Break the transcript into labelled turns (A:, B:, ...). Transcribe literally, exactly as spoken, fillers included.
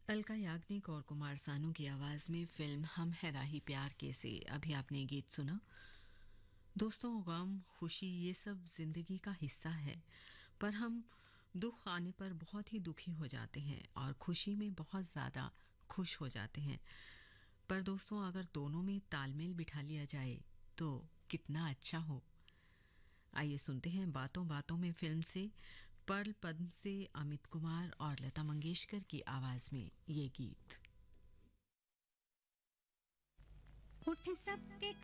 A: अलका याग्निक और कुमार सानू की आवाज में फिल्म हम है राही प्यार के से अभी आपने गीत सुना। दोस्तों, गम खुशी ये सब जिंदगी का हिस्सा है, पर हम दुख आने पर बहुत ही दुखी हो जाते हैं और खुशी में बहुत ज़्यादा खुश हो जाते हैं। पर दोस्तों, अगर दोनों में तालमेल बिठा लिया जाए तो कितना अच्छा हो। आइए सुनते हैं बातों बातों में फिल्म से पर्ल पद्म से अमित कुमार और लता मंगेशकर की आवाज में ये गीत।
B: उठ सबके